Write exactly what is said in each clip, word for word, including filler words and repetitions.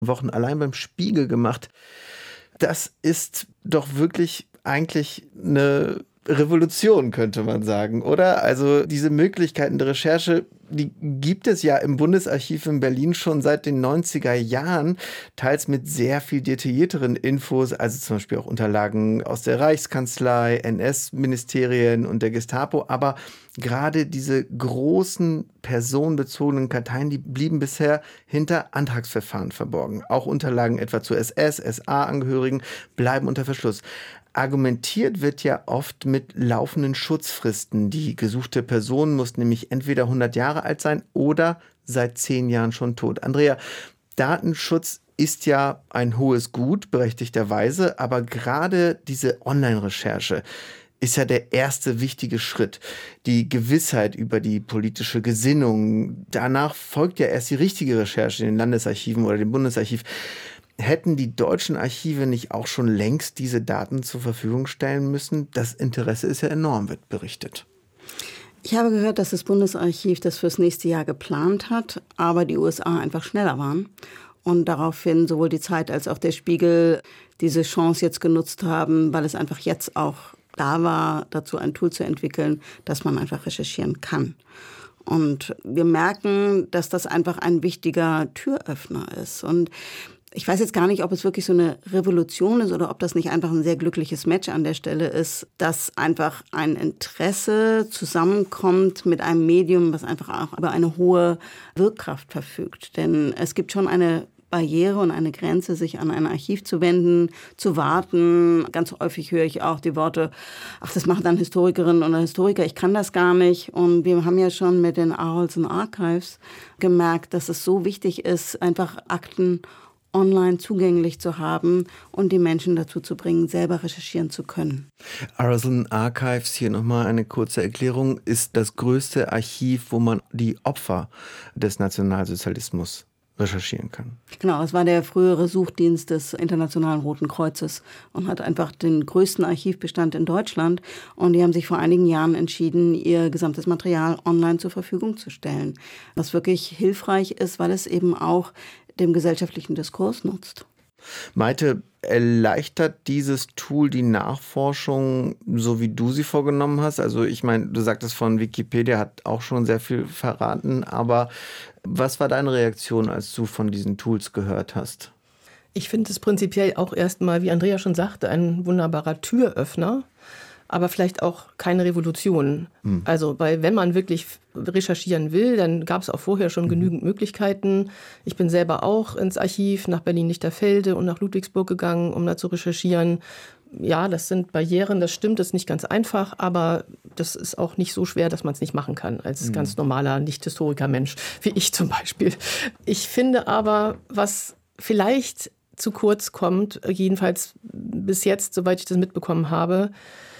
Wochen allein beim Spiegel gemacht. Das ist doch wirklich eigentlich eine Revolution, könnte man sagen, oder? Also diese Möglichkeiten der Recherche, die gibt es ja im Bundesarchiv in Berlin schon seit den neunziger Jahren, teils mit sehr viel detaillierteren Infos, also zum Beispiel auch Unterlagen aus der Reichskanzlei, N S-Ministerien und der Gestapo, aber gerade diese großen personenbezogenen Karteien, die blieben bisher hinter Antragsverfahren verborgen. Auch Unterlagen etwa zu S S, S A-Angehörigen bleiben unter Verschluss. Argumentiert wird ja oft mit laufenden Schutzfristen. Die gesuchte Person muss nämlich entweder hundert Jahre alt sein oder seit zehn Jahren schon tot. Andrea, Datenschutz ist ja ein hohes Gut, berechtigterweise, aber gerade diese Online-Recherche ist ja der erste wichtige Schritt. Die Gewissheit über die politische Gesinnung. Danach folgt ja erst die richtige Recherche in den Landesarchiven oder dem Bundesarchiv. Hätten die deutschen Archive nicht auch schon längst diese Daten zur Verfügung stellen müssen? Das Interesse ist ja enorm, wird berichtet. Ich habe gehört, dass das Bundesarchiv das fürs nächste Jahr geplant hat, aber die U S A einfach schneller waren und daraufhin sowohl die Zeit als auch der Spiegel diese Chance jetzt genutzt haben, weil es einfach jetzt auch da war, dazu ein Tool zu entwickeln, dass man einfach recherchieren kann. Und wir merken, dass das einfach ein wichtiger Türöffner ist. Und ich weiß jetzt gar nicht, ob es wirklich so eine Revolution ist oder ob das nicht einfach ein sehr glückliches Match an der Stelle ist, dass einfach ein Interesse zusammenkommt mit einem Medium, was einfach auch über eine hohe Wirkkraft verfügt. Denn es gibt schon eine Barriere und eine Grenze, sich an ein Archiv zu wenden, zu warten. Ganz häufig höre ich auch die Worte, ach, das machen dann Historikerinnen oder Historiker, ich kann das gar nicht. Und wir haben ja schon mit den Arolsen Archives gemerkt, dass es so wichtig ist, einfach Akten online zugänglich zu haben und die Menschen dazu zu bringen, selber recherchieren zu können. Arolsen Archives, hier nochmal eine kurze Erklärung, ist das größte Archiv, wo man die Opfer des Nationalsozialismus recherchieren kann. Genau, es war der frühere Suchdienst des Internationalen Roten Kreuzes und hat einfach den größten Archivbestand in Deutschland. Und die haben sich vor einigen Jahren entschieden, ihr gesamtes Material online zur Verfügung zu stellen. Was wirklich hilfreich ist, weil es eben auch dem gesellschaftlichen Diskurs nutzt. Maite, erleichtert dieses Tool die Nachforschung, so wie du sie vorgenommen hast? Also ich meine, du sagtest von Wikipedia, hat auch schon sehr viel verraten, aber was war deine Reaktion, als du von diesen Tools gehört hast? Ich finde es prinzipiell auch erstmal, wie Andrea schon sagte, ein wunderbarer Türöffner, aber vielleicht auch keine Revolution. Hm. Also, weil wenn man wirklich recherchieren will, dann gab es auch vorher schon mhm. genügend Möglichkeiten. Ich bin selber auch ins Archiv nach Berlin-Lichterfelde und nach Ludwigsburg gegangen, um da zu recherchieren. Ja, das sind Barrieren, das stimmt, das ist nicht ganz einfach, aber das ist auch nicht so schwer, dass man es nicht machen kann, als mhm. ganz normaler Nicht-Historiker-Mensch, wie ich zum Beispiel. Ich finde aber, was vielleicht zu kurz kommt, jedenfalls bis jetzt, soweit ich das mitbekommen habe,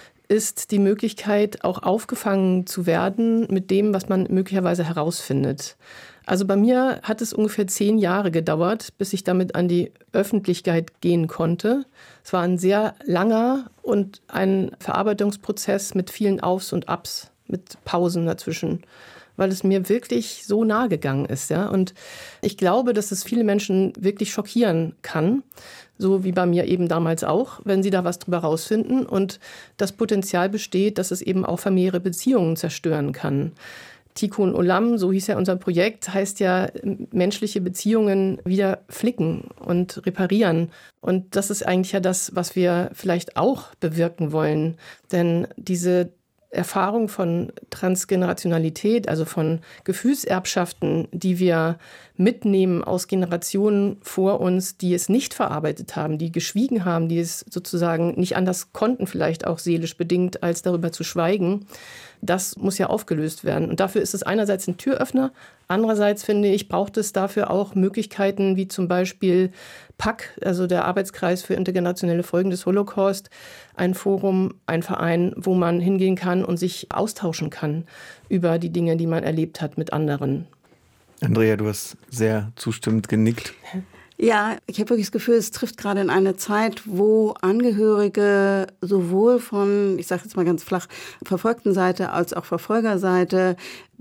ist die Möglichkeit, auch aufgefangen zu werden mit dem, was man möglicherweise herausfindet. Also bei mir hat es ungefähr zehn Jahre gedauert, bis ich damit an die Öffentlichkeit gehen konnte. Es war ein sehr langer und ein Verarbeitungsprozess mit vielen Aufs und Abs, mit Pausen dazwischen, weil es mir wirklich so nahe gegangen ist. Ja? Und ich glaube, dass es viele Menschen wirklich schockieren kann, so wie bei mir eben damals auch, wenn sie da was drüber rausfinden. Und das Potenzial besteht, dass es eben auch familiäre Beziehungen zerstören kann. Tikkun Olam, so hieß ja unser Projekt, heißt ja menschliche Beziehungen wieder flicken und reparieren. Und das ist eigentlich ja das, was wir vielleicht auch bewirken wollen. Denn diese Erfahrung von Transgenerationalität, also von Gefühlserbschaften, die wir mitnehmen aus Generationen vor uns, die es nicht verarbeitet haben, die geschwiegen haben, die es sozusagen nicht anders konnten, vielleicht auch seelisch bedingt, als darüber zu schweigen, das muss ja aufgelöst werden. Und dafür ist es einerseits ein Türöffner, andererseits finde ich, braucht es dafür auch Möglichkeiten wie zum Beispiel P A C, also der Arbeitskreis für intergenerationelle Folgen des Holocaust, ein Forum, ein Verein, wo man hingehen kann und sich austauschen kann über die Dinge, die man erlebt hat mit anderen. Andrea, du hast sehr zustimmend genickt. Ja, ich habe wirklich das Gefühl, es trifft gerade in eine Zeit, wo Angehörige sowohl von, ich sage jetzt mal ganz flach, verfolgten Seite als auch Verfolgerseite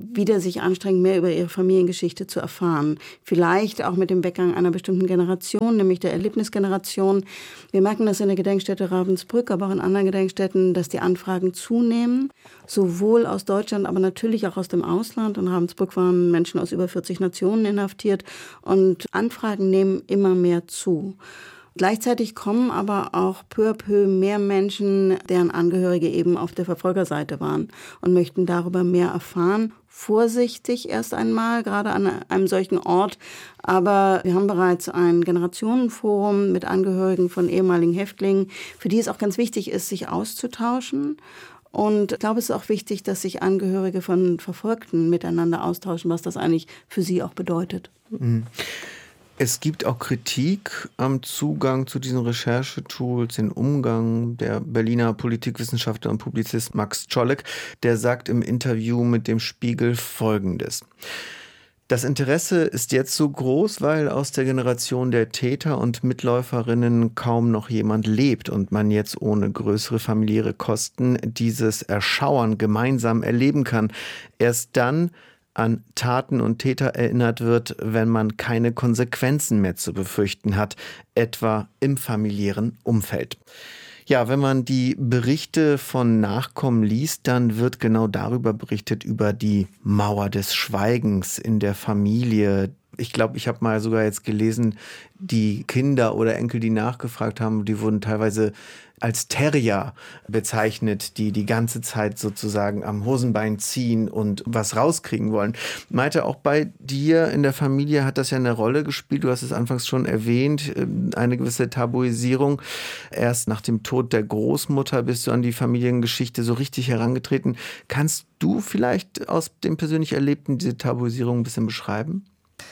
wieder sich anstrengen, mehr über ihre Familiengeschichte zu erfahren. Vielleicht auch mit dem Weggang einer bestimmten Generation, nämlich der Erlebnisgeneration. Wir merken das in der Gedenkstätte Ravensbrück, aber auch in anderen Gedenkstätten, dass die Anfragen zunehmen, sowohl aus Deutschland, aber natürlich auch aus dem Ausland. In Ravensbrück waren Menschen aus über vierzig Nationen inhaftiert und Anfragen nehmen immer mehr zu. Gleichzeitig kommen aber auch peu à peu mehr Menschen, deren Angehörige eben auf der Verfolgerseite waren und möchten darüber mehr erfahren. Vorsichtig erst einmal, gerade an einem solchen Ort. Aber wir haben bereits ein Generationenforum mit Angehörigen von ehemaligen Häftlingen, für die es auch ganz wichtig ist, sich auszutauschen. Und ich glaube, es ist auch wichtig, dass sich Angehörige von Verfolgten miteinander austauschen, was das eigentlich für sie auch bedeutet. Mhm. Es gibt auch Kritik am Zugang zu diesen Recherchetools, den Umgang. Der Berliner Politikwissenschaftler und Publizist Max Czolek, der sagt im Interview mit dem Spiegel Folgendes. Das Interesse ist jetzt so groß, weil aus der Generation der Täter und Mitläuferinnen kaum noch jemand lebt und man jetzt ohne größere familiäre Kosten dieses Erschauern gemeinsam erleben kann. Erst dann an Taten und Täter erinnert wird, wenn man keine Konsequenzen mehr zu befürchten hat, etwa im familiären Umfeld. Ja, wenn man die Berichte von Nachkommen liest, dann wird genau darüber berichtet, über die Mauer des Schweigens in der Familie. Ich glaube, ich habe mal sogar jetzt gelesen, die Kinder oder Enkel, die nachgefragt haben, die wurden teilweise als Terrier bezeichnet, die die ganze Zeit sozusagen am Hosenbein ziehen und was rauskriegen wollen. Malte, auch bei dir in der Familie hat das ja eine Rolle gespielt. Du hast es anfangs schon erwähnt, eine gewisse Tabuisierung. Erst nach dem Tod der Großmutter bist du an die Familiengeschichte so richtig herangetreten. Kannst du vielleicht aus dem persönlich Erlebten diese Tabuisierung ein bisschen beschreiben?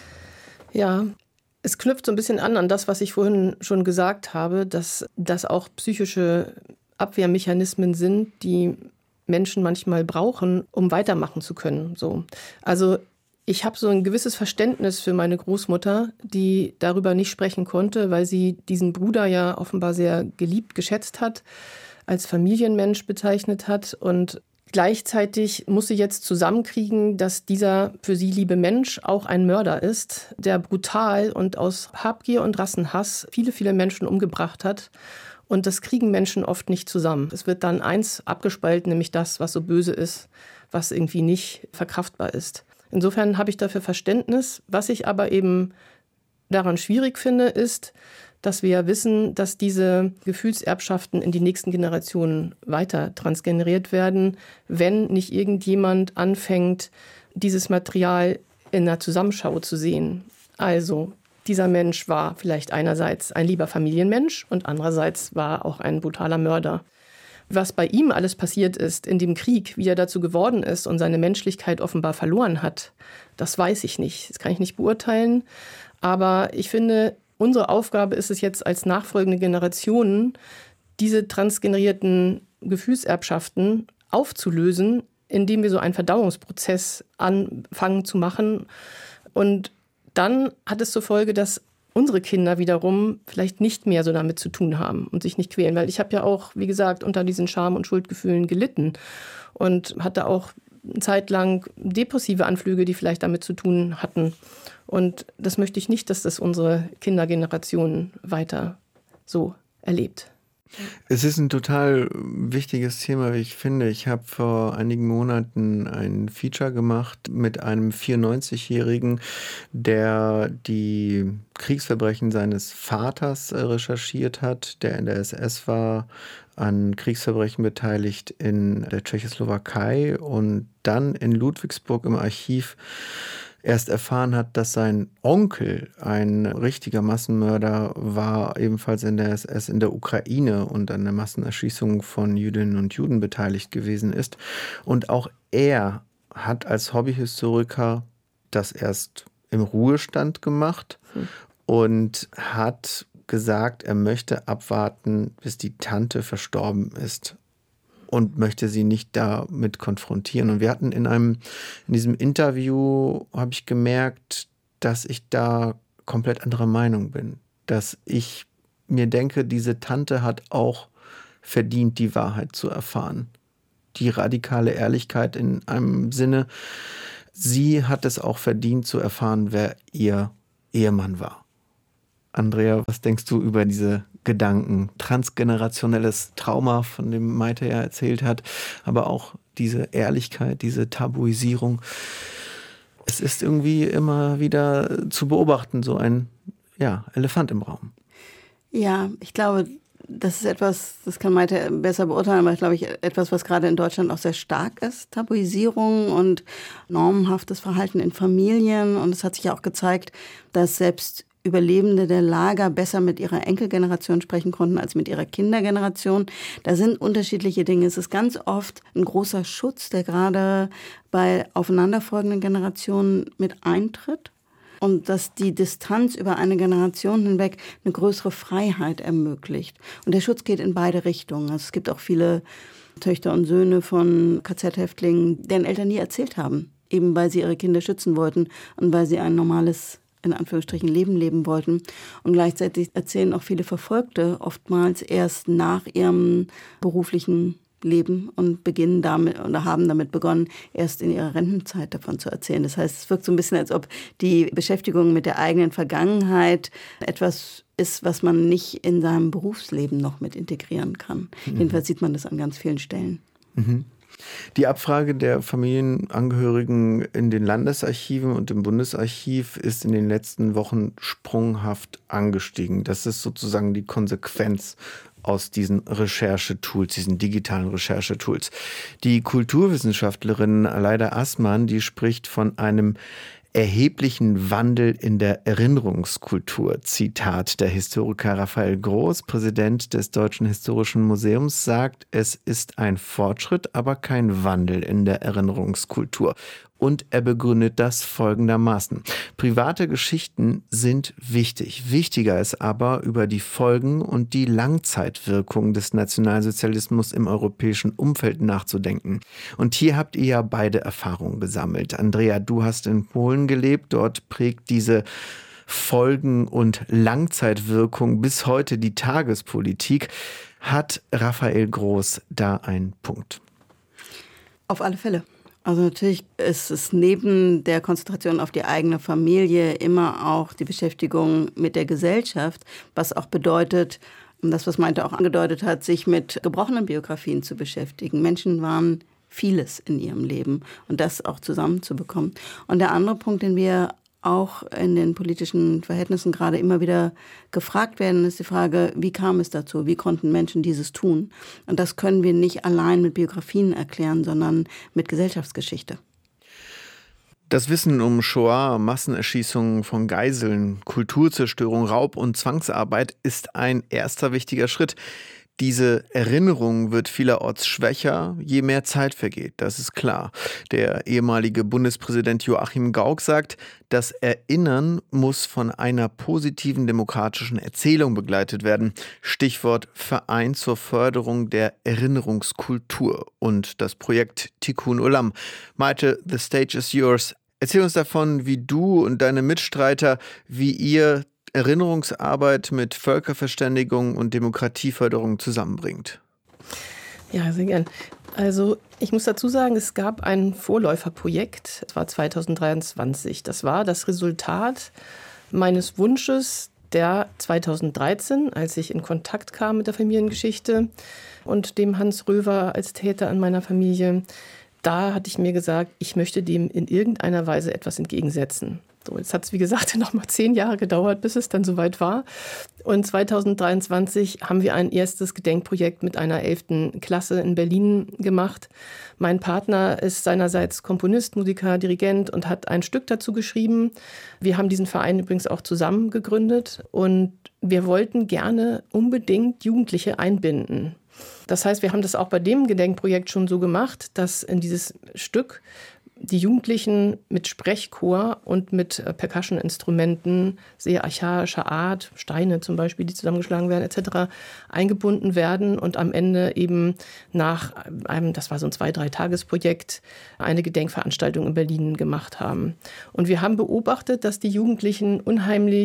Ja, es knüpft so ein bisschen an an das, was ich vorhin schon gesagt habe, dass das auch psychische Abwehrmechanismen sind, die Menschen manchmal brauchen, um weitermachen zu können. So. Also ich habe so ein gewisses Verständnis für meine Großmutter, die darüber nicht sprechen konnte, weil sie diesen Bruder ja offenbar sehr geliebt, geschätzt hat, als Familienmensch bezeichnet hat. Und gleichzeitig muss sie jetzt zusammenkriegen, dass dieser für sie liebe Mensch auch ein Mörder ist, der brutal und aus Habgier und Rassenhass viele, viele Menschen umgebracht hat. Und das kriegen Menschen oft nicht zusammen. Es wird dann eins abgespalten, nämlich das, was so böse ist, was irgendwie nicht verkraftbar ist. Insofern habe ich dafür Verständnis. Was ich aber eben daran schwierig finde, ist, dass wir ja wissen, dass diese Gefühlserbschaften in die nächsten Generationen weiter transgeneriert werden, wenn nicht irgendjemand anfängt, dieses Material in einer Zusammenschau zu sehen. Also dieser Mensch war vielleicht einerseits ein lieber Familienmensch und andererseits war auch ein brutaler Mörder. Was bei ihm alles passiert ist in dem Krieg, wie er dazu geworden ist und seine Menschlichkeit offenbar verloren hat, das weiß ich nicht. Das kann ich nicht beurteilen. Aber ich finde, unsere Aufgabe ist es jetzt als nachfolgende Generationen, diese transgenerierten Gefühlserbschaften aufzulösen, indem wir so einen Verdauungsprozess anfangen zu machen. Und dann hat es zur Folge, dass unsere Kinder wiederum vielleicht nicht mehr so damit zu tun haben und sich nicht quälen. Weil ich habe ja auch, wie gesagt, unter diesen Scham- und Schuldgefühlen gelitten und hatte auch eine Zeit lang depressive Anflüge, die vielleicht damit zu tun hatten. Und das möchte ich nicht, dass das unsere Kindergeneration weiter so erlebt. Es ist ein total wichtiges Thema, wie ich finde. Ich habe vor einigen Monaten ein Feature gemacht mit einem vierundneunzigjährigen, der die Kriegsverbrechen seines Vaters recherchiert hat, der in der S S war, an Kriegsverbrechen beteiligt in der Tschechoslowakei und dann in Ludwigsburg im Archiv erst erfahren hat, dass sein Onkel ein richtiger Massenmörder war, ebenfalls in der S S in der Ukraine und an der Massenerschießung von Jüdinnen und Juden beteiligt gewesen ist. Und auch er hat als Hobbyhistoriker das erst im Ruhestand gemacht hm. und hat gesagt, er möchte abwarten, bis die Tante verstorben ist. Und möchte sie nicht damit konfrontieren. Und wir hatten in einem, in diesem Interview, habe ich gemerkt, dass ich da komplett anderer Meinung bin. Dass ich mir denke, diese Tante hat auch verdient, die Wahrheit zu erfahren. Die radikale Ehrlichkeit in einem Sinne, sie hat es auch verdient zu erfahren, wer ihr Ehemann war. Andrea, was denkst du über diese Gedanken? Transgenerationelles Trauma, von dem Maite ja erzählt hat, aber auch diese Ehrlichkeit, diese Tabuisierung. Es ist irgendwie immer wieder zu beobachten, so ein ja, Elefant im Raum. Ja, ich glaube, das ist etwas, das kann Maite besser beurteilen, aber ich glaube, ich, etwas, was gerade in Deutschland auch sehr stark ist, Tabuisierung und normenhaftes Verhalten in Familien. Und es hat sich auch gezeigt, dass selbst Überlebende der Lager besser mit ihrer Enkelgeneration sprechen konnten als mit ihrer Kindergeneration. Da sind unterschiedliche Dinge. Es ist ganz oft ein großer Schutz, der gerade bei aufeinanderfolgenden Generationen mit eintritt. Und dass die Distanz über eine Generation hinweg eine größere Freiheit ermöglicht. Und der Schutz geht in beide Richtungen. Also es gibt auch viele Töchter und Söhne von K Z-Häftlingen, deren Eltern nie erzählt haben. Eben weil sie ihre Kinder schützen wollten und weil sie ein normales, in Anführungsstrichen, Leben leben wollten. Und gleichzeitig erzählen auch viele Verfolgte oftmals erst nach ihrem beruflichen Leben und beginnen damit oder haben damit begonnen, erst in ihrer Rentenzeit davon zu erzählen. Das heißt, es wirkt so ein bisschen, als ob die Beschäftigung mit der eigenen Vergangenheit etwas ist, was man nicht in seinem Berufsleben noch mit integrieren kann. Mhm. Jedenfalls sieht man das an ganz vielen Stellen. Mhm. Die Abfrage der Familienangehörigen in den Landesarchiven und im Bundesarchiv ist in den letzten Wochen sprunghaft angestiegen. Das ist sozusagen die Konsequenz aus diesen Recherchetools, diesen digitalen Recherchetools. Die Kulturwissenschaftlerin Aleida Assmann, die spricht von einem erheblichen Wandel in der Erinnerungskultur. Zitat, der Historiker Raphael Groß, Präsident des Deutschen Historischen Museums, sagt, es ist ein Fortschritt, aber kein Wandel in der Erinnerungskultur. Und er begründet das folgendermaßen. Private Geschichten sind wichtig. Wichtiger ist aber, über die Folgen und die Langzeitwirkung des Nationalsozialismus im europäischen Umfeld nachzudenken. Und hier habt ihr ja beide Erfahrungen gesammelt. Andrea, du hast in Polen gelebt. Dort prägt diese Folgen- und Langzeitwirkung bis heute die Tagespolitik. Hat Raphael Groß da einen Punkt? Auf alle Fälle. Also natürlich ist es neben der Konzentration auf die eigene Familie immer auch die Beschäftigung mit der Gesellschaft, was auch bedeutet, das, was Maite auch angedeutet hat, sich mit gebrochenen Biografien zu beschäftigen. Menschen waren vieles in ihrem Leben und das auch zusammenzubekommen. Und der andere Punkt, den wir auch in den politischen Verhältnissen gerade immer wieder gefragt werden, ist die Frage, wie kam es dazu? Wie konnten Menschen dieses tun? Und das können wir nicht allein mit Biografien erklären, sondern mit Gesellschaftsgeschichte. Das Wissen um Shoah, Massenerschießungen von Geiseln, Kulturzerstörung, Raub und Zwangsarbeit ist ein erster wichtiger Schritt. Diese Erinnerung wird vielerorts schwächer, je mehr Zeit vergeht, das ist klar. Der ehemalige Bundespräsident Joachim Gauck sagt, das Erinnern muss von einer positiven demokratischen Erzählung begleitet werden. Stichwort Verein zur Förderung der Erinnerungskultur und das Projekt Tikkun Olam. Maite, the stage is yours. Erzähl uns davon, wie du und deine Mitstreiter, wie ihr Erinnerungsarbeit mit Völkerverständigung und Demokratieförderung zusammenbringt. Ja, sehr gern. Also ich muss dazu sagen, es gab ein Vorläuferprojekt, das war zweitausenddreiundzwanzig. Das war das Resultat meines Wunsches, der zweitausenddreizehn, als ich in Kontakt kam mit der Familiengeschichte und dem Hans Röver als Täter in meiner Familie, da hatte ich mir gesagt, ich möchte dem in irgendeiner Weise etwas entgegensetzen. So, jetzt hat es, wie gesagt, noch mal zehn Jahre gedauert, bis es dann soweit war. Und zweitausenddreiundzwanzig haben wir ein erstes Gedenkprojekt mit einer elften Klasse in Berlin gemacht. Mein Partner ist seinerseits Komponist, Musiker, Dirigent und hat ein Stück dazu geschrieben. Wir haben diesen Verein übrigens auch zusammen gegründet und wir wollten gerne unbedingt Jugendliche einbinden. Das heißt, wir haben das auch bei dem Gedenkprojekt schon so gemacht, dass in dieses Stück die Jugendlichen mit Sprechchor und mit Percussion-Instrumenten sehr archaischer Art, Steine zum Beispiel, die zusammengeschlagen werden et cetera, eingebunden werden und am Ende eben nach einem, das war so ein Zwei-, Drei-Tages-Projekt, eine Gedenkveranstaltung in Berlin gemacht haben. Und wir haben beobachtet, dass die Jugendlichen unheimlich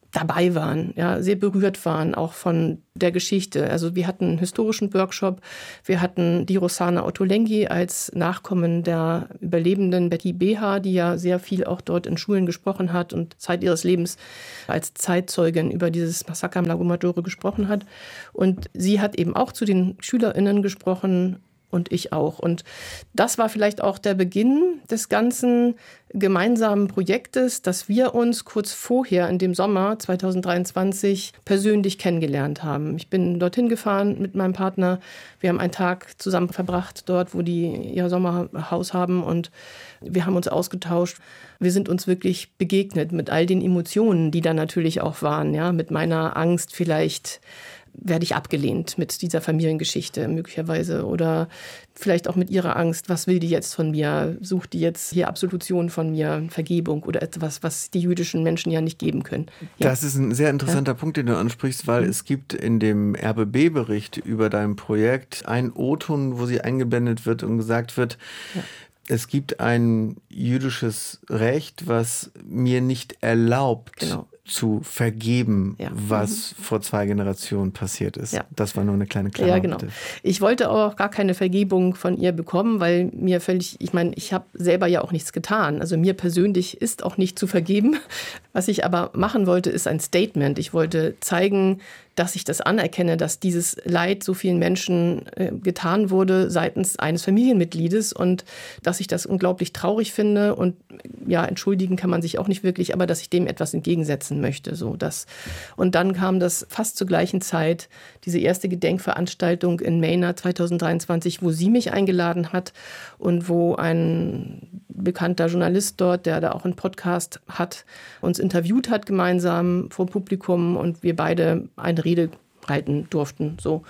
dabei waren, ja, sehr berührt waren, auch von der Geschichte. Also wir hatten einen historischen Workshop, wir hatten die Rossana Ottolenghi als Nachkommen der Überlebenden Betty Beha, die ja sehr viel auch dort in Schulen gesprochen hat und Zeit ihres Lebens als Zeitzeugin über dieses Massaker am Lago Maggiore gesprochen hat. Und sie hat eben auch zu den SchülerInnen gesprochen, und ich auch. Und das war vielleicht auch der Beginn des ganzen gemeinsamen Projektes, dass wir uns kurz vorher in dem Sommer zwanzig dreiundzwanzig persönlich kennengelernt haben. Ich bin dorthin gefahren mit meinem Partner. Wir haben einen Tag zusammen verbracht dort, wo die ihr Sommerhaus haben, und wir haben uns ausgetauscht. Wir sind uns wirklich begegnet mit all den Emotionen, die da natürlich auch waren, ja, mit meiner Angst vielleicht, werde ich abgelehnt mit dieser Familiengeschichte möglicherweise, oder vielleicht auch mit ihrer Angst, was will die jetzt von mir? Sucht die jetzt hier Absolution von mir, Vergebung oder etwas, was die jüdischen Menschen ja nicht geben können? Ja. Das ist ein sehr interessanter ja. Punkt, den du ansprichst, weil mhm. es gibt in dem R B B-Bericht über dein Projekt einen O-Ton, wo sie eingeblendet wird und gesagt wird, ja. es gibt ein jüdisches Recht, was mir nicht erlaubt, genau. zu vergeben, ja. was mhm. vor zwei Generationen passiert ist. Ja. Das war nur eine kleine Klammer. Ja, genau. Bitte. Ich wollte auch gar keine Vergebung von ihr bekommen, weil mir völlig, ich meine, ich habe selber ja auch nichts getan. Also mir persönlich ist auch nicht zu vergeben. Was ich aber machen wollte, ist ein Statement. Ich wollte zeigen, dass ich das anerkenne, dass dieses Leid so vielen Menschen äh, getan wurde seitens eines Familienmitgliedes, und dass ich das unglaublich traurig finde, und ja, entschuldigen kann man sich auch nicht wirklich, aber dass ich dem etwas entgegensetzen möchte. So, das. Und dann kam das fast zur gleichen Zeit, diese erste Gedenkveranstaltung in Mejna zwanzig dreiundzwanzig, wo sie mich eingeladen hat und wo ein bekannter Journalist dort, der da auch einen Podcast hat, uns interviewt hat gemeinsam vor Publikum, und wir beide eine Rede halten durften. So.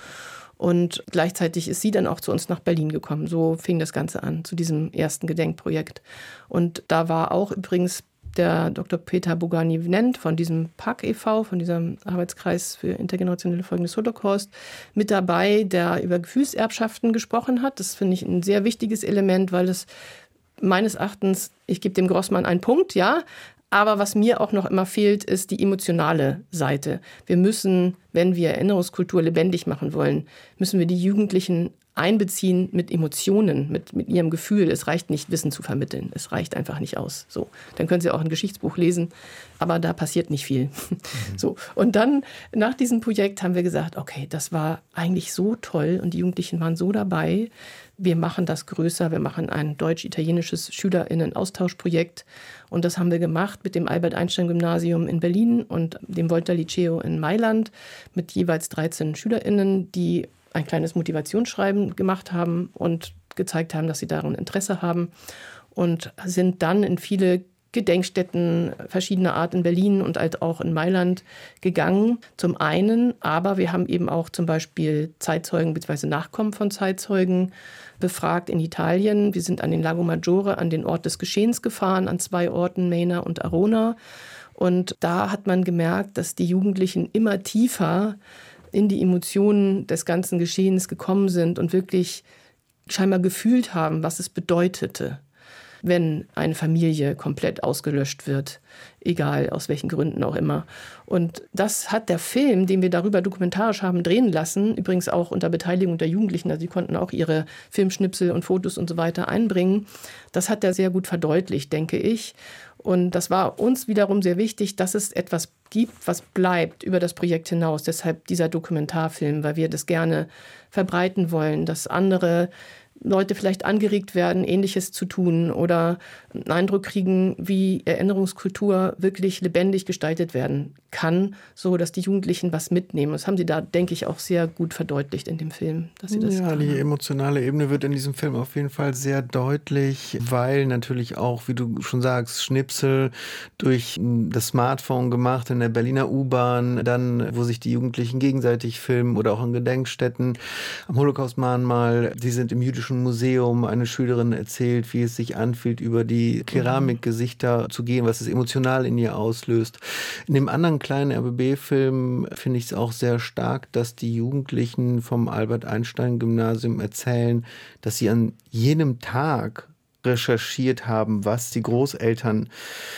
Und gleichzeitig ist sie dann auch zu uns nach Berlin gekommen. So fing das Ganze an, zu diesem ersten Gedenkprojekt. Und da war auch übrigens der Doktor Peter Bogani-Vnent von diesem P A K e V, von diesem Arbeitskreis für intergenerationelle Folgen des Holocaust, mit dabei, der über Gefühlserbschaften gesprochen hat. Das finde ich ein sehr wichtiges Element, weil es meines Erachtens, ich gebe dem Grossmann einen Punkt, ja, aber was mir auch noch immer fehlt, ist die emotionale Seite. Wir müssen, wenn wir Erinnerungskultur lebendig machen wollen, müssen wir die Jugendlichen einbeziehen mit Emotionen, mit, mit ihrem Gefühl. Es reicht nicht, Wissen zu vermitteln. Es reicht einfach nicht aus. So, dann können Sie auch ein Geschichtsbuch lesen, aber da passiert nicht viel. Mhm. So, und dann nach diesem Projekt haben wir gesagt, okay, das war eigentlich so toll und die Jugendlichen waren so dabei. Wir machen das größer. Wir machen ein deutsch-italienisches SchülerInnen-Austauschprojekt. Und das haben wir gemacht mit dem Albert-Einstein-Gymnasium in Berlin und dem Volta-Liceo in Mailand mit jeweils dreizehn SchülerInnen, die ein kleines Motivationsschreiben gemacht haben und gezeigt haben, dass sie daran Interesse haben, und sind dann in viele Gedenkstätten verschiedener Art in Berlin und halt auch in Mailand gegangen. Zum einen, aber wir haben eben auch zum Beispiel Zeitzeugen bzw. Nachkommen von Zeitzeugen befragt in Italien. Wir sind an den Lago Maggiore, an den Ort des Geschehens gefahren, an zwei Orten, Mejna und Arona. Und da hat man gemerkt, dass die Jugendlichen immer tiefer in die Emotionen des ganzen Geschehens gekommen sind und wirklich scheinbar gefühlt haben, was es bedeutete, wenn eine Familie komplett ausgelöscht wird, egal aus welchen Gründen auch immer. Und das hat der Film, den wir darüber dokumentarisch haben drehen lassen, übrigens auch unter Beteiligung der Jugendlichen, also die konnten auch ihre Filmschnipsel und Fotos und so weiter einbringen, das hat er sehr gut verdeutlicht, denke ich. Und das war uns wiederum sehr wichtig, dass es etwas gibt, was bleibt über das Projekt hinaus. Deshalb dieser Dokumentarfilm, weil wir das gerne verbreiten wollen, dass andere Leute vielleicht angeregt werden, Ähnliches zu tun oder einen Eindruck kriegen, wie Erinnerungskultur wirklich lebendig gestaltet werden kann, so dass die Jugendlichen was mitnehmen. Das haben sie da, denke ich, auch sehr gut verdeutlicht in dem Film. Dass sie das ja, die emotionale Ebene wird in diesem Film auf jeden Fall sehr deutlich, weil natürlich auch, wie du schon sagst, Schnipsel durch das Smartphone gemacht in der Berliner U-Bahn, dann, wo sich die Jugendlichen gegenseitig filmen oder auch in Gedenkstätten am Holocaust-Mahnmal. Sie sind im jüdischen Museum, eine Schülerin erzählt, wie es sich anfühlt, über die Keramikgesichter zu gehen, was es emotional in ihr auslöst. In dem anderen kleinen R B B-Film finde ich es auch sehr stark, dass die Jugendlichen vom Albert-Einstein-Gymnasium erzählen, dass sie an jenem Tag recherchiert haben, was die Großeltern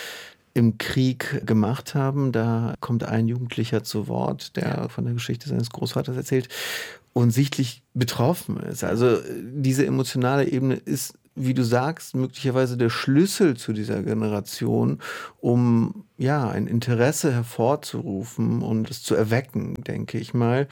im Krieg gemacht haben. Da kommt ein Jugendlicher zu Wort, der von der Geschichte seines Großvaters erzählt und sichtlich betroffen ist. Also diese emotionale Ebene ist, wie du sagst, möglicherweise der Schlüssel zu dieser Generation, um ja ein Interesse hervorzurufen und es zu erwecken, denke ich mal.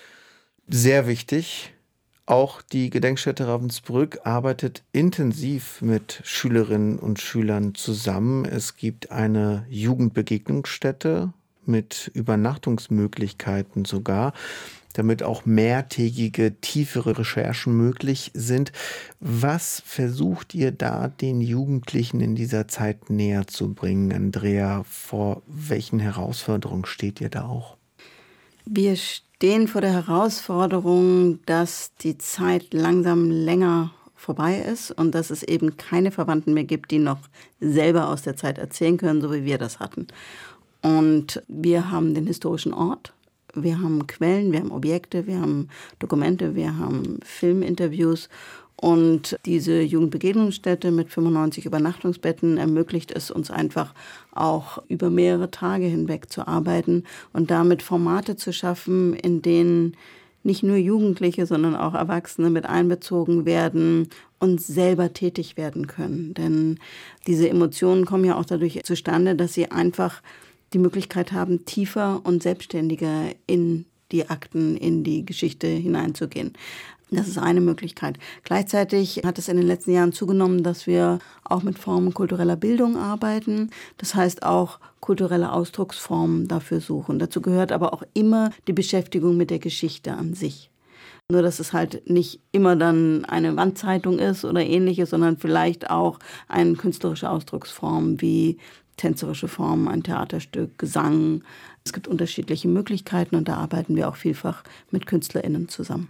Sehr wichtig. Auch die Gedenkstätte Ravensbrück arbeitet intensiv mit Schülerinnen und Schülern zusammen. Es gibt eine Jugendbegegnungsstätte mit Übernachtungsmöglichkeiten sogar, damit auch mehrtägige, tiefere Recherchen möglich sind. Was versucht ihr da den Jugendlichen in dieser Zeit näher zu bringen, Andrea? Vor welchen Herausforderungen steht ihr da auch? Wir stehen vor der Herausforderung, dass die Zeit langsam länger vorbei ist und dass es eben keine Verwandten mehr gibt, die noch selber aus der Zeit erzählen können, so wie wir das hatten. Und wir haben den historischen Ort, wir haben Quellen, wir haben Objekte, wir haben Dokumente, wir haben Filminterviews. Und diese Jugendbegegnungsstätte mit fünfundneunzig Übernachtungsbetten ermöglicht es uns einfach auch über mehrere Tage hinweg zu arbeiten und damit Formate zu schaffen, in denen nicht nur Jugendliche, sondern auch Erwachsene mit einbezogen werden und selber tätig werden können. Denn diese Emotionen kommen ja auch dadurch zustande, dass sie einfach die Möglichkeit haben, tiefer und selbstständiger in die Akten, in die Geschichte hineinzugehen. Das ist eine Möglichkeit. Gleichzeitig hat es in den letzten Jahren zugenommen, dass wir auch mit Formen kultureller Bildung arbeiten. Das heißt auch kulturelle Ausdrucksformen dafür suchen. Dazu gehört aber auch immer die Beschäftigung mit der Geschichte an sich. Nur, dass es halt nicht immer dann eine Wandzeitung ist oder ähnliches, sondern vielleicht auch eine künstlerische Ausdrucksform wie tänzerische Formen, ein Theaterstück, Gesang. Es gibt unterschiedliche Möglichkeiten und da arbeiten wir auch vielfach mit KünstlerInnen zusammen.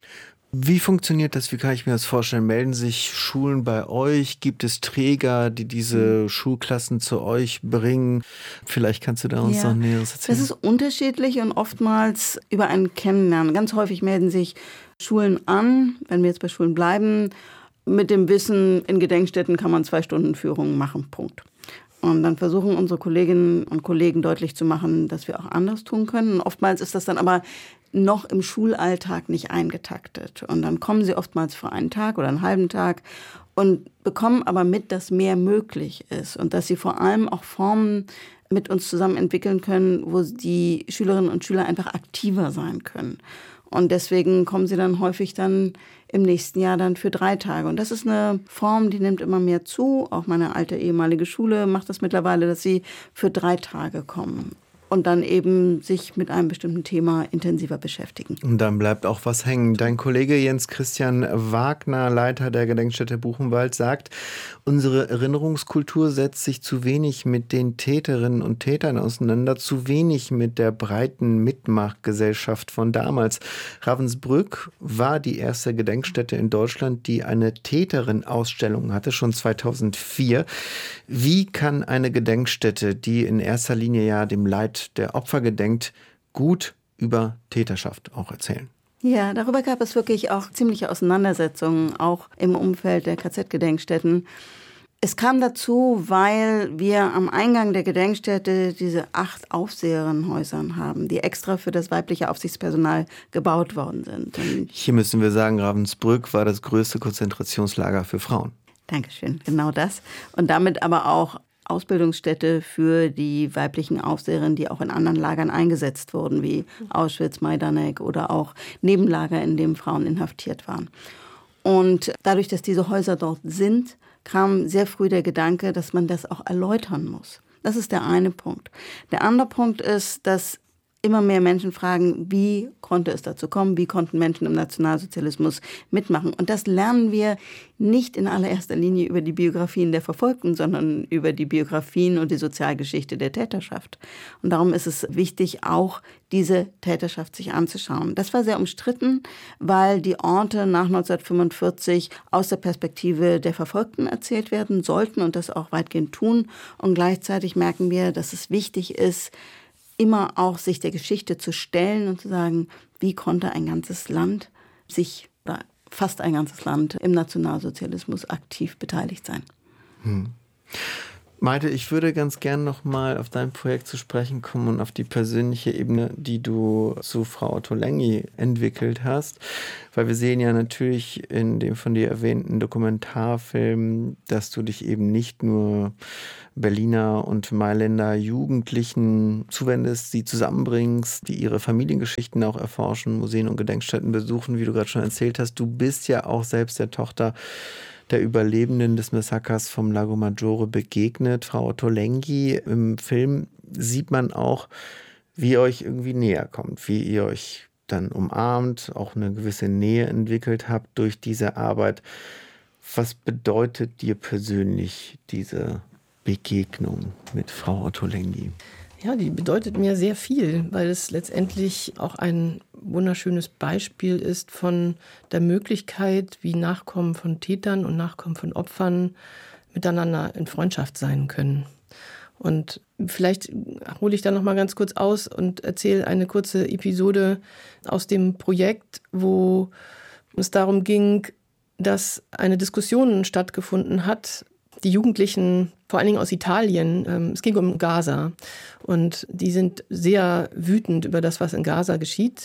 Wie funktioniert das? Wie kann ich mir das vorstellen? Melden sich Schulen bei euch? Gibt es Träger, die diese Schulklassen zu euch bringen? Vielleicht kannst du da uns ja, noch Näheres erzählen. Das ist unterschiedlich und oftmals über ein Kennenlernen. Ganz häufig melden sich Schulen an, wenn wir jetzt bei Schulen bleiben, mit dem Wissen, in Gedenkstätten kann man zwei Stunden Führungen machen, Punkt. Und dann versuchen unsere Kolleginnen und Kollegen deutlich zu machen, dass wir auch anders tun können. Und oftmals ist das dann aber noch im Schulalltag nicht eingetaktet. Und dann kommen sie oftmals für einen Tag oder einen halben Tag und bekommen aber mit, dass mehr möglich ist und dass sie vor allem auch Formen mit uns zusammen entwickeln können, wo die Schülerinnen und Schüler einfach aktiver sein können. Und deswegen kommen sie dann häufig dann im nächsten Jahr dann für drei Tage. Und das ist eine Form, die nimmt immer mehr zu. Auch meine alte ehemalige Schule macht das mittlerweile, dass sie für drei Tage kommen und dann eben sich mit einem bestimmten Thema intensiver beschäftigen. Und dann bleibt auch was hängen. Dein Kollege Jens Christian Wagner, Leiter der Gedenkstätte Buchenwald, sagt, unsere Erinnerungskultur setzt sich zu wenig mit den Täterinnen und Tätern auseinander, zu wenig mit der breiten Mitmachgesellschaft von damals. Ravensbrück war die erste Gedenkstätte in Deutschland, die eine Täterin-Ausstellung hatte, schon zweitausendvier. Wie kann eine Gedenkstätte, die in erster Linie ja dem Leid der Opfer gedenkt, gut über Täterschaft auch erzählen? Ja, darüber gab es wirklich auch ziemliche Auseinandersetzungen, auch im Umfeld der K Z-Gedenkstätten. Es kam dazu, weil wir am Eingang der Gedenkstätte diese acht Aufseherinnenhäusern haben, die extra für das weibliche Aufsichtspersonal gebaut worden sind. Und hier müssen wir sagen, Ravensbrück war das größte Konzentrationslager für Frauen. Dankeschön, genau das. Und damit aber auch Ausbildungsstätte für die weiblichen Aufseherinnen, die auch in anderen Lagern eingesetzt wurden, wie Auschwitz, Majdanek oder auch Nebenlager, in denen Frauen inhaftiert waren. Und dadurch, dass diese Häuser dort sind, kam sehr früh der Gedanke, dass man das auch erläutern muss. Das ist der eine Punkt. Der andere Punkt ist, dass immer mehr Menschen fragen, wie konnte es dazu kommen, wie konnten Menschen im Nationalsozialismus mitmachen. Und das lernen wir nicht in allererster Linie über die Biografien der Verfolgten, sondern über die Biografien und die Sozialgeschichte der Täterschaft. Und darum ist es wichtig, auch diese Täterschaft sich anzuschauen. Das war sehr umstritten, weil die Orte nach neunzehnhundertfünfundvierzig aus der Perspektive der Verfolgten erzählt werden sollten und das auch weitgehend tun. Und gleichzeitig merken wir, dass es wichtig ist, immer auch sich der Geschichte zu stellen und zu sagen, wie konnte ein ganzes Land sich, oder fast ein ganzes Land, im Nationalsozialismus aktiv beteiligt sein. Hm. Malte, ich würde ganz gern nochmal auf dein Projekt zu sprechen kommen und auf die persönliche Ebene, die du zu Frau Ottolenghi entwickelt hast. Weil wir sehen ja natürlich in dem von dir erwähnten Dokumentarfilm, dass du dich eben nicht nur Berliner und Mailänder Jugendlichen zuwendest, sie zusammenbringst, die ihre Familiengeschichten auch erforschen, Museen und Gedenkstätten besuchen, wie du gerade schon erzählt hast. Du bist ja auch selbst der Tochter der Überlebenden des Massakers vom Lago Maggiore begegnet. Frau Ottolenghi, im Film sieht man auch, wie ihr euch irgendwie näher kommt, wie ihr euch dann umarmt, auch eine gewisse Nähe entwickelt habt durch diese Arbeit. Was bedeutet dir persönlich diese Begegnung mit Frau Ottolenghi? Ja, die bedeutet mir sehr viel, weil es letztendlich auch ein wunderschönes Beispiel ist von der Möglichkeit, wie Nachkommen von Tätern und Nachkommen von Opfern miteinander in Freundschaft sein können. Und vielleicht hole ich da noch mal ganz kurz aus und erzähle eine kurze Episode aus dem Projekt, wo es darum ging, dass eine Diskussion stattgefunden hat. Die Jugendlichen, vor allen Dingen aus Italien, ähm, es ging um Gaza. Und die sind sehr wütend über das, was in Gaza geschieht.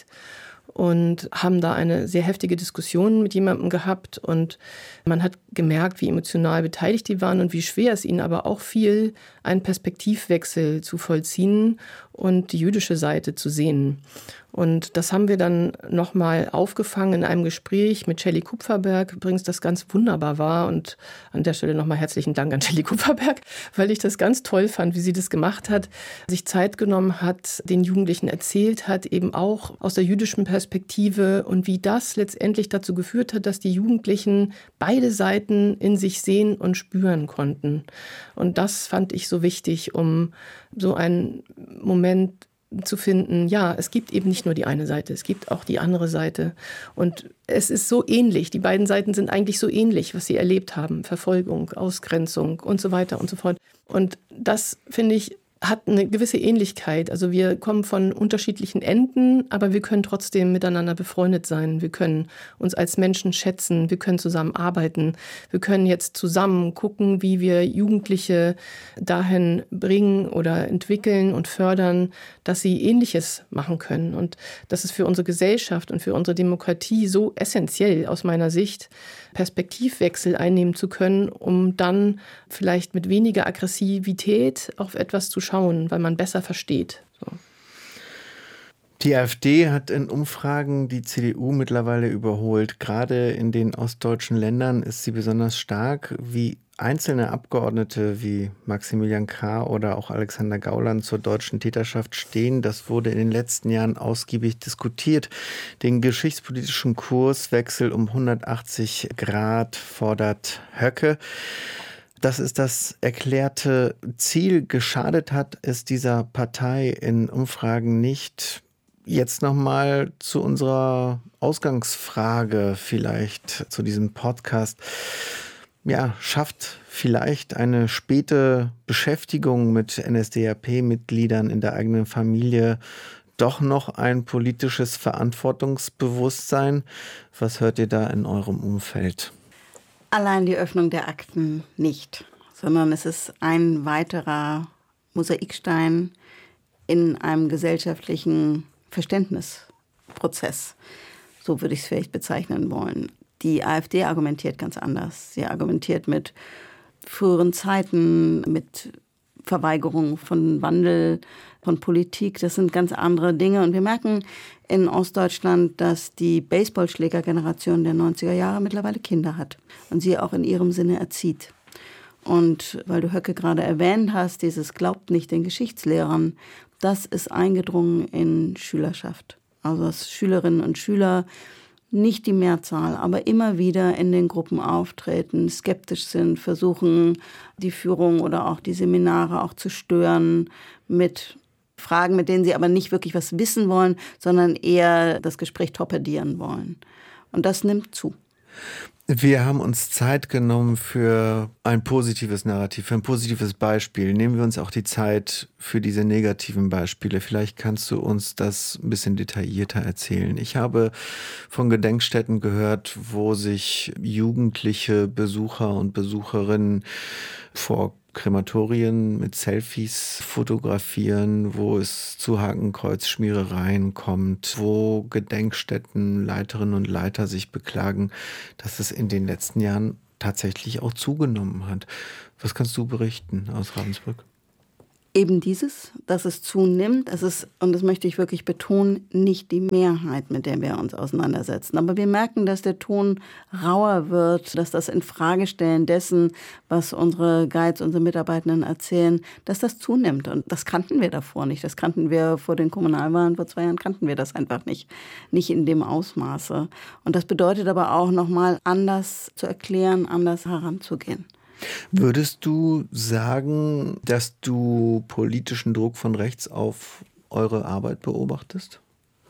Und haben da eine sehr heftige Diskussion mit jemandem gehabt. Und man hat gemerkt, wie emotional beteiligt die waren und wie schwer es ihnen aber auch fiel, einen Perspektivwechsel zu vollziehen und die jüdische Seite zu sehen. Und das haben wir dann nochmal aufgefangen in einem Gespräch mit Shelley Kupferberg, übrigens das ganz wunderbar war. Und an der Stelle nochmal herzlichen Dank an Shelley Kupferberg, weil ich das ganz toll fand, wie sie das gemacht hat, sich Zeit genommen hat, den Jugendlichen erzählt hat, eben auch aus der jüdischen Perspektive und wie das letztendlich dazu geführt hat, dass die Jugendlichen beide Seiten in sich sehen und spüren konnten. Und das fand ich so wichtig, um so einen Moment zu finden, ja, es gibt eben nicht nur die eine Seite, es gibt auch die andere Seite. Und es ist so ähnlich, die beiden Seiten sind eigentlich so ähnlich, was sie erlebt haben. Verfolgung, Ausgrenzung und so weiter und so fort. Und das, finde ich, hat eine gewisse Ähnlichkeit. Also wir kommen von unterschiedlichen Enden, aber wir können trotzdem miteinander befreundet sein. Wir können uns als Menschen schätzen, wir können zusammen arbeiten. Wir können jetzt zusammen gucken, wie wir Jugendliche dahin bringen oder entwickeln und fördern, dass sie Ähnliches machen können. Und das ist für unsere Gesellschaft und für unsere Demokratie so essentiell aus meiner Sicht, Perspektivwechsel einnehmen zu können, um dann vielleicht mit weniger Aggressivität auf etwas zu schauen, weil man besser versteht. So. Die AfD hat in Umfragen die C D U mittlerweile überholt. Gerade in den ostdeutschen Ländern ist sie besonders stark. Wie einzelne Abgeordnete wie Maximilian Krah oder auch Alexander Gauland zur deutschen Täterschaft stehen, das wurde in den letzten Jahren ausgiebig diskutiert. Den geschichtspolitischen Kurswechsel um hundertachtzig Grad fordert Höcke. Das ist das erklärte Ziel. Geschadet hat es dieser Partei in Umfragen nicht. Jetzt nochmal zu unserer Ausgangsfrage vielleicht zu diesem Podcast. Ja, schafft vielleicht eine späte Beschäftigung mit N S D A P-Mitgliedern in der eigenen Familie doch noch ein politisches Verantwortungsbewusstsein? Was hört ihr da in eurem Umfeld? Allein die Öffnung der Akten nicht, sondern es ist ein weiterer Mosaikstein in einem gesellschaftlichen Verständnisprozess. So würde ich es vielleicht bezeichnen wollen. Die AfD argumentiert ganz anders. Sie argumentiert mit früheren Zeiten, mit Verweigerung von Wandel, von Politik. Das sind ganz andere Dinge. Und wir merken in Ostdeutschland, dass die Baseballschlägergeneration der neunziger Jahre mittlerweile Kinder hat und sie auch in ihrem Sinne erzieht. Und weil du Höcke gerade erwähnt hast, dieses Glaubt nicht den Geschichtslehrern, das ist eingedrungen in Schülerschaft. Also dass Schülerinnen und Schüler, nicht die Mehrzahl, aber immer wieder in den Gruppen auftreten, skeptisch sind, versuchen die Führung oder auch die Seminare auch zu stören mit Fragen, mit denen sie aber nicht wirklich was wissen wollen, sondern eher das Gespräch torpedieren wollen. Und das nimmt zu. Wir haben uns Zeit genommen für ein positives Narrativ, für ein positives Beispiel. Nehmen wir uns auch die Zeit für diese negativen Beispiele. Vielleicht kannst du uns das ein bisschen detaillierter erzählen. Ich habe von Gedenkstätten gehört, wo sich jugendliche Besucher und Besucherinnen vor Krematorien mit Selfies fotografieren, wo es zu Hakenkreuzschmierereien kommt, wo Gedenkstättenleiterinnen und Leiter sich beklagen, dass es in den letzten Jahren tatsächlich auch zugenommen hat. Was kannst du berichten aus Ravensbrück? Eben dieses, dass es zunimmt, es ist, und das möchte ich wirklich betonen, nicht die Mehrheit, mit der wir uns auseinandersetzen. Aber wir merken, dass der Ton rauer wird, dass das Infragestellen dessen, was unsere Guides, unsere Mitarbeitenden erzählen, dass das zunimmt. Und das kannten wir davor nicht. Das kannten wir vor den Kommunalwahlen, vor zwei Jahren kannten wir das einfach nicht. Nicht in dem Ausmaße. Und das bedeutet aber auch nochmal anders zu erklären, anders heranzugehen. Würdest du sagen, dass du politischen Druck von rechts auf eure Arbeit beobachtest?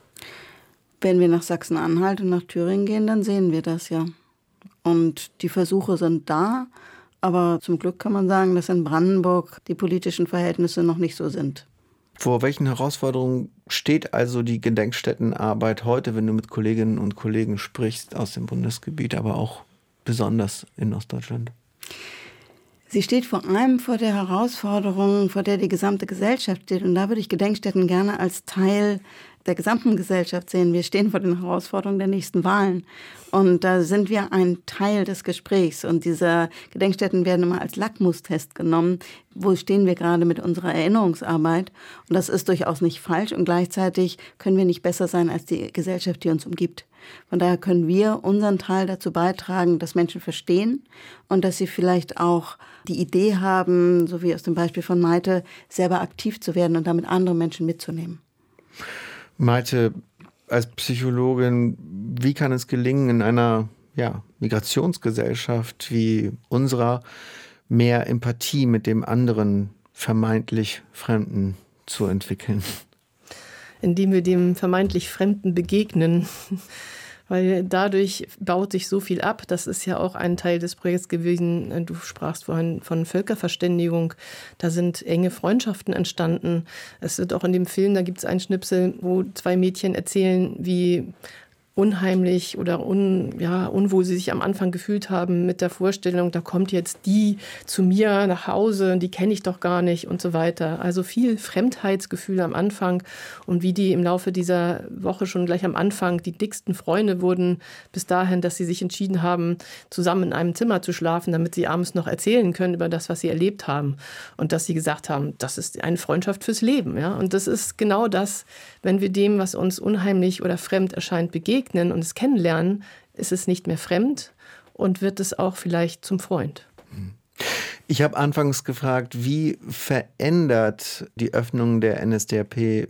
Wenn wir nach Sachsen-Anhalt und nach Thüringen gehen, dann sehen wir das ja. Und die Versuche sind da, aber zum Glück kann man sagen, dass in Brandenburg die politischen Verhältnisse noch nicht so sind. Vor welchen Herausforderungen steht also die Gedenkstättenarbeit heute, wenn du mit Kolleginnen und Kollegen sprichst aus dem Bundesgebiet, aber auch besonders in Ostdeutschland? Sie steht vor allem vor der Herausforderung, vor der die gesamte Gesellschaft steht. Und da würde ich Gedenkstätten gerne als Teil der gesamten Gesellschaft sehen. Wir stehen vor den Herausforderungen der nächsten Wahlen. Und da sind wir ein Teil des Gesprächs. Und diese Gedenkstätten werden immer als Lackmustest genommen. Wo stehen wir gerade mit unserer Erinnerungsarbeit? Und das ist durchaus nicht falsch. Und gleichzeitig können wir nicht besser sein als die Gesellschaft, die uns umgibt. Von daher können wir unseren Teil dazu beitragen, dass Menschen verstehen und dass sie vielleicht auch die Idee haben, so wie aus dem Beispiel von Maite, selber aktiv zu werden und damit andere Menschen mitzunehmen. Maite, als Psychologin, wie kann es gelingen, in einer ja, Migrationsgesellschaft wie unserer mehr Empathie mit dem anderen vermeintlich Fremden zu entwickeln? Indem wir dem vermeintlich Fremden begegnen. Weil dadurch baut sich so viel ab. Das ist ja auch ein Teil des Projekts gewesen. Du sprachst vorhin von Völkerverständigung. Da sind enge Freundschaften entstanden. Es wird auch in dem Film, da gibt es einen Schnipsel, wo zwei Mädchen erzählen, wie unheimlich oder un, ja, unwohl sie sich am Anfang gefühlt haben mit der Vorstellung, da kommt jetzt die zu mir nach Hause, die kenne ich doch gar nicht und so weiter. Also viel Fremdheitsgefühl am Anfang und wie die im Laufe dieser Woche schon gleich am Anfang die dicksten Freunde wurden, bis dahin, dass sie sich entschieden haben, zusammen in einem Zimmer zu schlafen, damit sie abends noch erzählen können über das, was sie erlebt haben. Und dass sie gesagt haben, das ist eine Freundschaft fürs Leben. Ja? Und das ist genau das, wenn wir dem, was uns unheimlich oder fremd erscheint, begegnen und es kennenlernen, ist es nicht mehr fremd und wird es auch vielleicht zum Freund. Ich habe anfangs gefragt, wie verändert die Öffnung der N S D A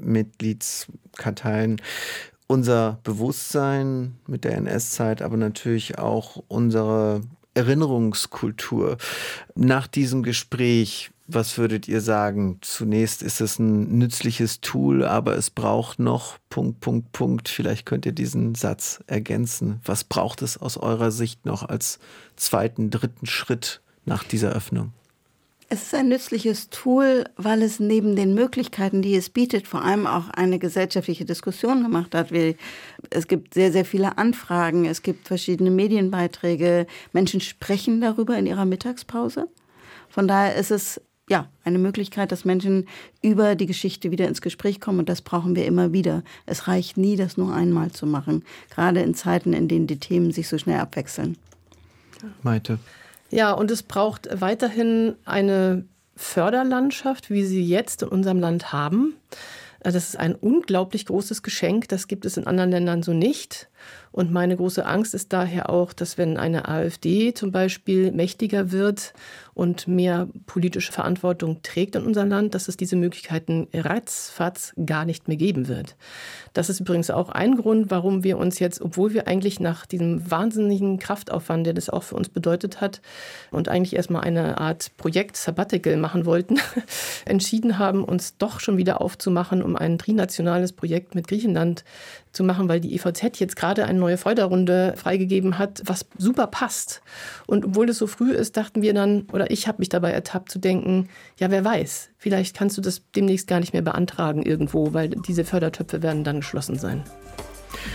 P-Mitgliedskarteien unser Bewusstsein mit der N S-Zeit, aber natürlich auch unsere Erinnerungskultur. Nach diesem Gespräch, was würdet ihr sagen? Zunächst ist es ein nützliches Tool, aber es braucht noch Punkt, Punkt, Punkt. Vielleicht könnt ihr diesen Satz ergänzen. Was braucht es aus eurer Sicht noch als zweiten, dritten Schritt nach dieser Öffnung? Es ist ein nützliches Tool, weil es neben den Möglichkeiten, die es bietet, vor allem auch eine gesellschaftliche Diskussion gemacht hat. Es gibt sehr, sehr viele Anfragen, es gibt verschiedene Medienbeiträge. Menschen sprechen darüber in ihrer Mittagspause. Von daher ist es ja eine Möglichkeit, dass Menschen über die Geschichte wieder ins Gespräch kommen. Und das brauchen wir immer wieder. Es reicht nie, das nur einmal zu machen. Gerade in Zeiten, in denen die Themen sich so schnell abwechseln. Maite. Ja, und es braucht weiterhin eine Förderlandschaft, wie sie jetzt in unserem Land haben. Das ist ein unglaublich großes Geschenk. Das gibt es in anderen Ländern so nicht. Und meine große Angst ist daher auch, dass wenn eine AfD zum Beispiel mächtiger wird und mehr politische Verantwortung trägt in unserem Land, dass es diese Möglichkeiten ratzfatz gar nicht mehr geben wird. Das ist übrigens auch ein Grund, warum wir uns jetzt, obwohl wir eigentlich nach diesem wahnsinnigen Kraftaufwand, der das auch für uns bedeutet hat, und eigentlich erstmal eine Art Projekt Sabbatical machen wollten, entschieden haben, uns doch schon wieder aufzumachen, um ein trinationales Projekt mit Griechenland zu machen, weil die E V Z jetzt gerade eine neue Förderrunde freigegeben hat, was super passt. Und obwohl es so früh ist, dachten wir dann, oder ich habe mich dabei ertappt zu denken, ja, wer weiß, vielleicht kannst du das demnächst gar nicht mehr beantragen irgendwo, weil diese Fördertöpfe werden dann geschlossen sein.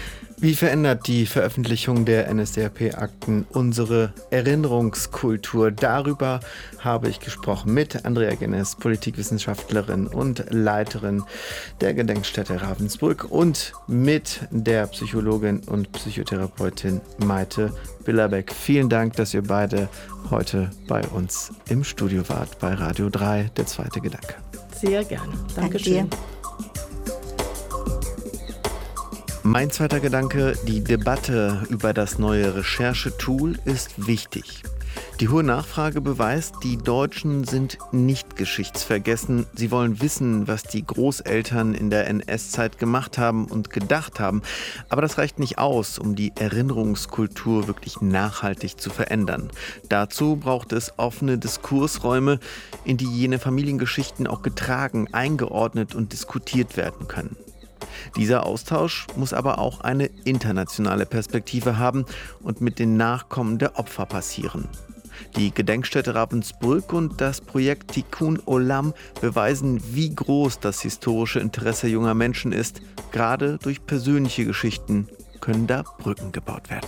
Wie verändert die Veröffentlichung der N S D A P-Akten unsere Erinnerungskultur? Darüber habe ich gesprochen mit Andrea Gennes, Politikwissenschaftlerin und Leiterin der Gedenkstätte Ravensbrück, und mit der Psychologin und Psychotherapeutin Maite Billerbeck. Vielen Dank, dass ihr beide heute bei uns im Studio wart, bei Radio drei, der zweite Gedanke. Sehr gerne. Dankeschön. Danke. Mein zweiter Gedanke: Die Debatte über das neue Recherchetool ist wichtig. Die hohe Nachfrage beweist, die Deutschen sind nicht geschichtsvergessen. Sie wollen wissen, was die Großeltern in der N S-Zeit gemacht haben und gedacht haben. Aber das reicht nicht aus, um die Erinnerungskultur wirklich nachhaltig zu verändern. Dazu braucht es offene Diskursräume, in die jene Familiengeschichten auch getragen, eingeordnet und diskutiert werden können. Dieser Austausch muss aber auch eine internationale Perspektive haben und mit den Nachkommen der Opfer passieren. Die Gedenkstätte Ravensbrück und das Projekt Tikkun Olam beweisen, wie groß das historische Interesse junger Menschen ist. Gerade durch persönliche Geschichten können da Brücken gebaut werden.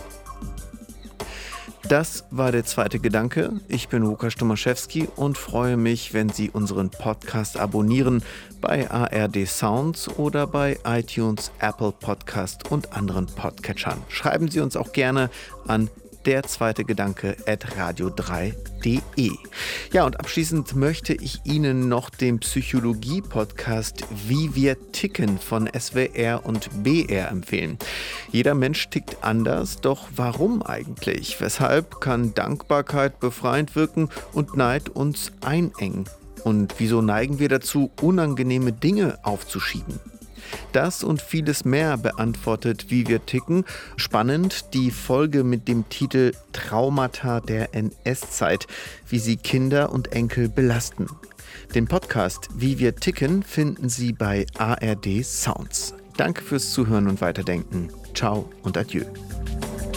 Das war der zweite Gedanke. Ich bin Łukasz Tomaszewski und freue mich, wenn Sie unseren Podcast abonnieren bei A R D Sounds oder bei iTunes, Apple Podcast und anderen Podcatchern. Schreiben Sie uns auch gerne an der zweite Gedanke at radio drei punkt de. Ja, und abschließend möchte ich Ihnen noch den Psychologie-Podcast Wie wir ticken von S W R und B R empfehlen. Jeder Mensch tickt anders, doch warum eigentlich? Weshalb kann Dankbarkeit befreiend wirken und Neid uns einengen? Und wieso neigen wir dazu, unangenehme Dinge aufzuschieben? Das und vieles mehr beantwortet Wie wir ticken. Spannend die Folge mit dem Titel Traumata der N S-Zeit, wie sie Kinder und Enkel belasten. Den Podcast Wie wir ticken finden Sie bei A R D Sounds. Danke fürs Zuhören und Weiterdenken. Ciao und adieu.